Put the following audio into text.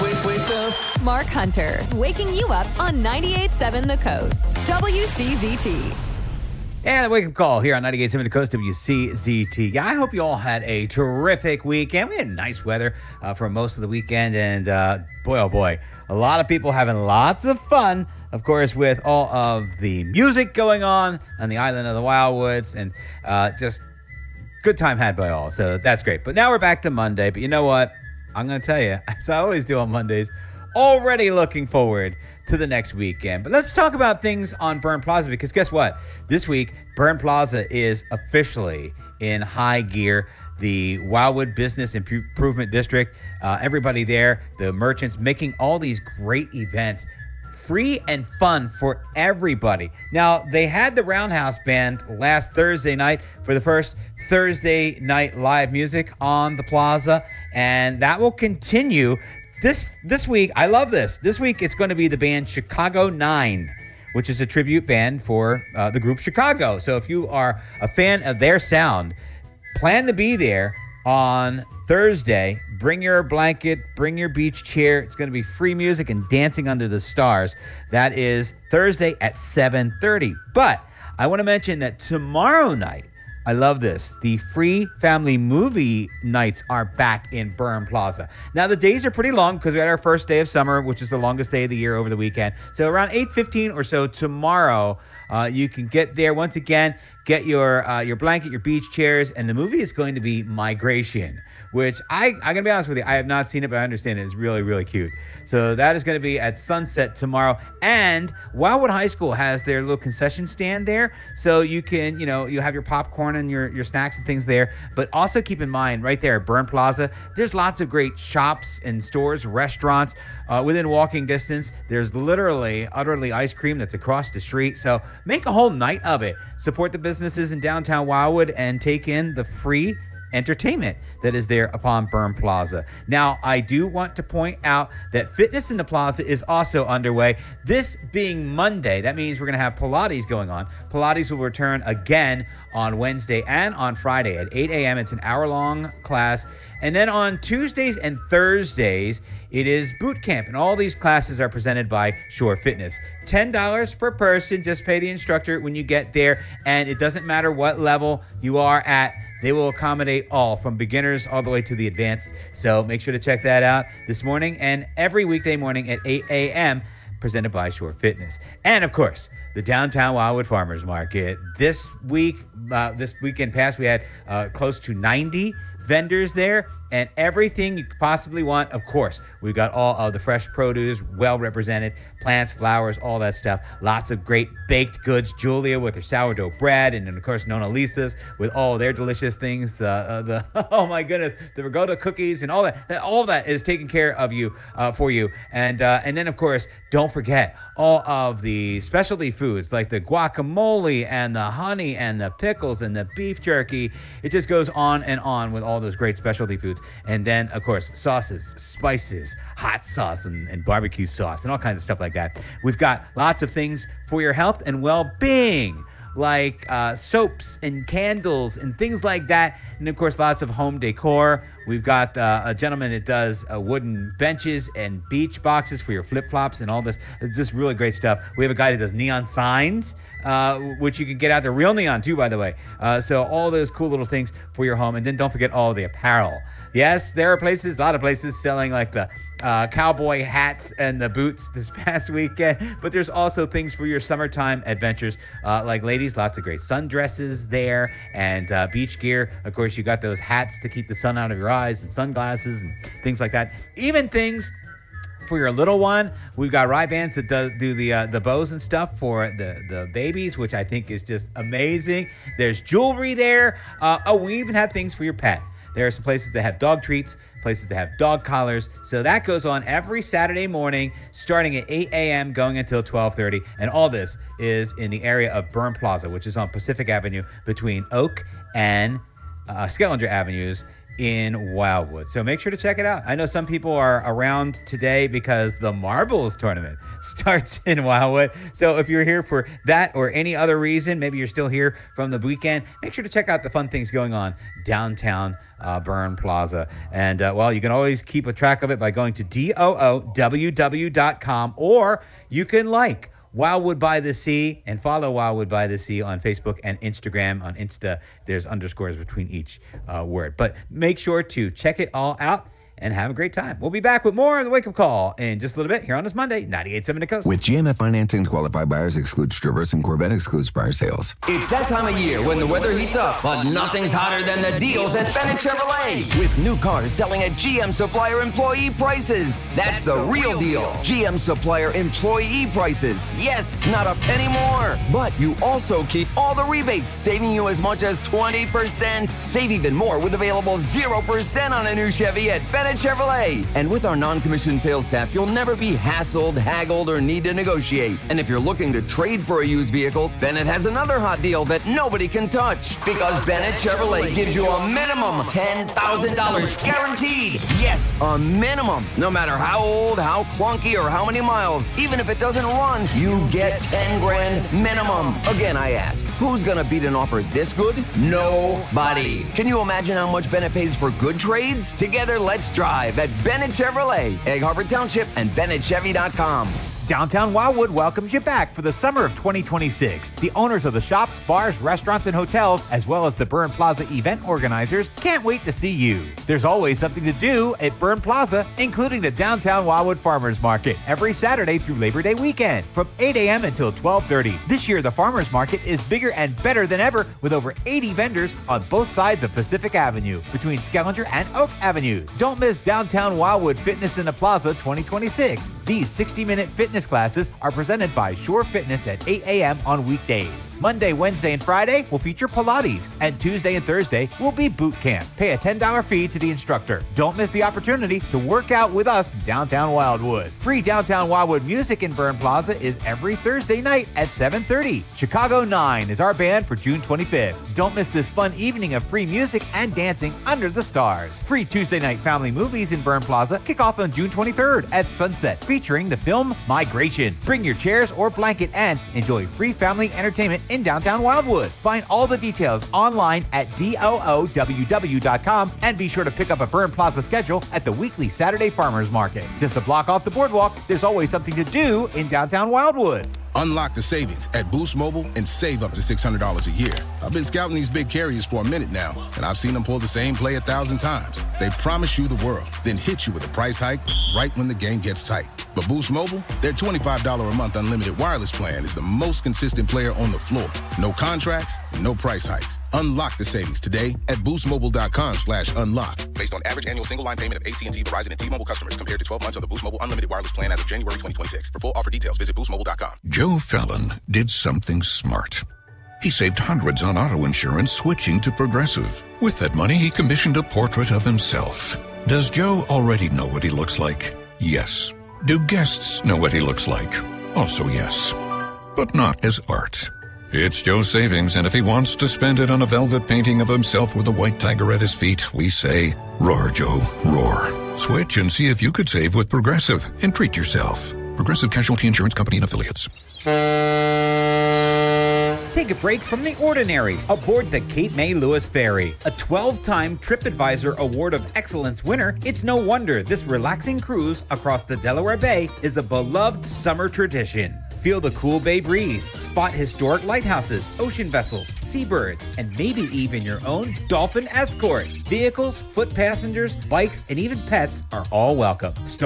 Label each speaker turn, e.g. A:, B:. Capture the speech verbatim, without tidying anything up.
A: Mark Hunter, waking you up on ninety-eight point seven The Coast. W C Z T.
B: And the wake-up call here on ninety-eight point seven The Coast, W C Z T. Yeah, I hope you all had a terrific weekend. We had nice weather uh, for most of the weekend, and uh, boy, oh boy, a lot of people having lots of fun, of course, with all of the music going on on the island of the Wildwoods, and uh, just good time had by all, so that's great. But now we're back to Monday, but you know what? I'm going to tell you, as I always do on Mondays, already looking forward to the next weekend. But let's talk about things on Byrne Plaza, because guess what? This week, Byrne Plaza is officially in high gear. The Wildwood Business Improvement District, uh, everybody there, the merchants making all these great events, free and fun for everybody. Now, they had the Roundhouse Band last Thursday night for the first Thursday night live music on the plaza, and that will continue this this week. I love this. This week, it's going to be the band Chicago Nine, which is a tribute band for uh, the group Chicago. So if you are a fan of their sound, plan to be there on Thursday. Bring your blanket, bring your beach chair. It's going to be free music and dancing under the stars. That is Thursday at seven thirty. But I want to mention that tomorrow night, I love this, the free family movie nights are back in Byrne Plaza. Now, the days are pretty long because we had our first day of summer, which is the longest day of the year over the weekend. So around eight fifteen or so tomorrow, uh, you can get there. Once again, get your uh, your blanket, your beach chairs, and the movie is going to be Migration, which I, I'm going to be honest with you, I have not seen it, but I understand it is really, really cute. So that is going to be at sunset tomorrow. And Wildwood High School has their little concession stand there. So you can, you know, you have your popcorn and your, your snacks and things there. But also keep in mind, right there at Byrne Plaza, there's lots of great shops and stores, restaurants uh, within walking distance. There's literally, utterly ice cream that's across the street. So make a whole night of it. Support the businesses in downtown Wildwood and take in the free entertainment that is there upon Byrne Plaza. Now, I do want to point out that Fitness in the Plaza is also underway. This being Monday, that means we're going to have Pilates going on. Pilates will return again on Wednesday and on Friday at eight a.m. It's an hour-long class. And then on Tuesdays and Thursdays, it is boot camp, and all these classes are presented by Shore Fitness. ten dollars per person, just pay the instructor when you get there, and it doesn't matter what level you are at. They will accommodate all, from beginners all the way to the advanced. So make sure to check that out this morning and every weekday morning at eight a.m., presented by Shore Fitness. And, of course, the Downtown Wildwood Farmers Market. This week, uh, this weekend past, we had uh, close to ninety vendors there, and everything you could possibly want. Of course, we've got all of the fresh produce well represented, plants, flowers, all that stuff. Lots of great baked goods. Julia with her sourdough bread, and then of course Nona Lisa's with all their delicious things. Uh, uh, the oh my goodness, the Rigotta cookies and all that. All that is taken care of you uh, for you. And uh, and then of course, don't forget all of the specialty foods like the guacamole and the honey and the pickles and the beef jerky. It just goes on and on with all those great specialty foods. And then, of course, sauces, spices, hot sauce, and, and barbecue sauce, and all kinds of stuff like that. We've got lots of things for your health and well-being, like uh, soaps and candles and things like that. And, of course, lots of home decor. We've got uh, a gentleman that does uh, wooden benches and beach boxes for your flip-flops and all this. It's just really great stuff. We have a guy that does neon signs, uh, which you can get out there. Real neon, too, by the way. Uh, so all those cool little things for your home. And then don't forget all the apparel. Yes, there are places, a lot of places selling like the uh, cowboy hats and the boots this past weekend, but there's also things for your summertime adventures, uh, like ladies, lots of great sundresses there, and uh, beach gear. Of course, you got those hats to keep the sun out of your eyes, and sunglasses and things like that. Even things for your little one. We've got Ray-Bans that does do the uh, the bows and stuff for the, the babies, which I think is just amazing. There's jewelry there. Uh, oh, we even have things for your pet. There are some places that have dog treats, places that have dog collars. So that goes on every Saturday morning, starting at eight a.m., going until twelve thirty. And all this is in the area of Byrne Plaza, which is on Pacific Avenue between Oak and uh, Skellinger Avenues in Wildwood. So make sure to check it out. I know some people are around today because the Marbles tournament starts in Wildwood. So if you're here for that or any other reason, maybe you're still here from the weekend, make sure to check out the fun things going on downtown uh, Byrne Plaza. And, uh, well, you can always keep a track of it by going to D O O W W dot com, or you can like Wildwood by the Sea and follow Wildwood by the Sea on Facebook and Instagram. On Insta, there's underscores between each uh, word. But make sure to check it all out and have a great time. We'll be back with more of the Wake Up Call in just a little bit here on this Monday, ninety-eight point seven The Coast.
C: With G M F financing, qualified buyers excludes Traverse and Corvette excludes prior sales.
D: It's that time of year when the weather heats up, but nothing's hotter than the deals at Bennett Chevrolet. With new cars selling at G M Supplier employee prices. That's the real deal. G M Supplier employee prices. Yes, not a penny more. But you also keep all the rebates, saving you as much as twenty percent. Save even more with available zero percent on a new Chevy at Bennett Chevrolet. And with our non-commissioned sales staff, you'll never be hassled, haggled, or need to negotiate. And if you're looking to trade for a used vehicle, Bennett has another hot deal that nobody can touch. Because Bennett Chevrolet gives you a minimum ten thousand dollars guaranteed. Yes, a minimum. No matter how old, how clunky, or how many miles, even if it doesn't run, you get ten grand minimum. Again, I ask, who's gonna beat an offer this good? Nobody. Can you imagine how much Bennett pays for good trades? Together, let's drive at Bennett Chevrolet, Egg Harbor Township, and Bennett Chevy dot com.
E: Downtown Wildwood welcomes you back for the summer of twenty twenty-six. The owners of the shops, bars, restaurants, and hotels, as well as the Byrne Plaza event organizers, can't wait to see you. There's always something to do at Byrne Plaza, including the Downtown Wildwood Farmers Market, every Saturday through Labor Day weekend, from eight a.m. until twelve thirty. This year, the Farmers Market is bigger and better than ever, with over eighty vendors on both sides of Pacific Avenue, between Skellinger and Oak Avenues. Don't miss Downtown Wildwood Fitness in the Plaza twenty twenty-six. These sixty-minute fitness classes are presented by Shore Fitness at eight a.m. on weekdays. Monday, Wednesday, and Friday will feature Pilates, and Tuesday and Thursday will be boot camp. Pay a ten dollars fee to the instructor. Don't miss the opportunity to work out with us in Downtown Wildwood. Free Downtown Wildwood music in Byrne Plaza is every Thursday night at seven thirty. Chicago nine is our band for June twenty-fifth. Don't miss this fun evening of free music and dancing under the stars. Free Tuesday night family movies in Byrne Plaza kick off on June twenty-third at Sunset, featuring the film Migration. Bring your chairs or blanket and enjoy free family entertainment in downtown Wildwood. Find all the details online at D O O W W dot com, and be sure to pick up a Byrne Plaza schedule at the weekly Saturday Farmers Market. Just a block off the boardwalk, there's always something to do in downtown Wildwood.
F: Unlock the savings at Boost Mobile and save up to six hundred dollars a year. I've been scouting these big carriers for a minute now, and I've seen them pull the same play a thousand times. They promise you the world, then hit you with a price hike right when the game gets tight. But Boost Mobile, their twenty-five dollars a month unlimited wireless plan is the most consistent player on the floor. No contracts, no price hikes. Unlock the savings today at boostmobile.com slash unlock. Based on average annual single line payment of A T and T, Verizon, and T-Mobile customers compared to twelve months on the Boost Mobile unlimited wireless plan as of January twenty twenty-six. For full offer details, visit boost mobile dot com.
G: Joe Fallon did something smart. He saved hundreds on auto insurance switching to Progressive. With that money, he commissioned a portrait of himself. Does Joe already know what he looks like? Yes. Do guests know what he looks like? Also yes. But not as art. It's Joe's savings, and if he wants to spend it on a velvet painting of himself with a white tiger at his feet, we say, roar, Joe, roar. Switch and see if you could save with Progressive and treat yourself. Progressive Casualty Insurance Company and Affiliates.
B: Take a break from the ordinary aboard the Cape May Lewis Ferry. A twelve-time TripAdvisor Award of Excellence winner, it's no wonder this relaxing cruise across the Delaware Bay is a beloved summer tradition. Feel the cool bay breeze, spot historic lighthouses, ocean vessels, seabirds, and maybe even your own dolphin escort. Vehicles, foot passengers, bikes, and even pets are all welcome. Start